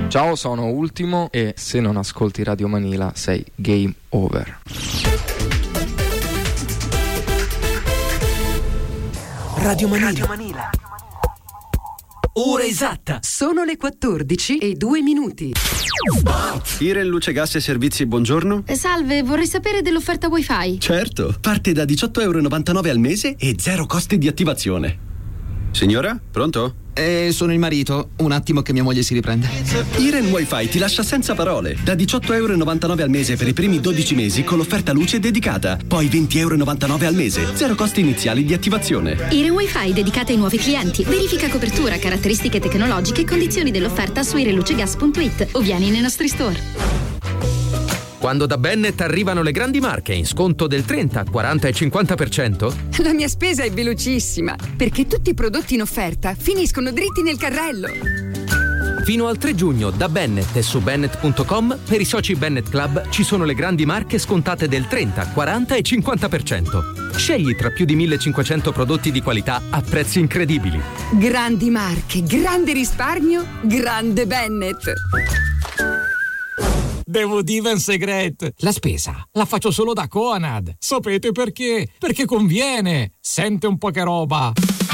Ciao, sono Ultimo e se non ascolti Radio Manila sei game over. Radio Manila. Ora esatta. Sono le 14:02. Iren Luce Gas e Servizi, buongiorno. Salve, vorrei sapere dell'offerta wifi. Certo, parte da €18,99 al mese e zero costi di attivazione. Signora, pronto? Sono il marito, un attimo che mia moglie si riprende. Iren Wi-Fi ti lascia senza parole. Da €18,99 al mese per i primi 12 mesi con l'offerta luce dedicata. Poi €20,99 al mese, zero costi iniziali di attivazione. Iren Wi-Fi dedicata ai nuovi clienti. Verifica copertura, caratteristiche tecnologiche e condizioni dell'offerta su irenlucegas.it o vieni nei nostri store. Quando da Bennett arrivano le grandi marche in sconto del 30, 40 e 50%? La mia spesa è velocissima, perché tutti i prodotti in offerta finiscono dritti nel carrello. Fino al 3 giugno da Bennett e su Bennett.com per i soci Bennett Club ci sono le grandi marche scontate del 30, 40 e 50%. Scegli tra più di 1500 prodotti di qualità a prezzi incredibili. Grandi marche, grande risparmio, grande Bennett. Devo dire un segreto. La spesa la faccio solo da Conad. Sapete perché? Perché conviene. Sente un po' che roba.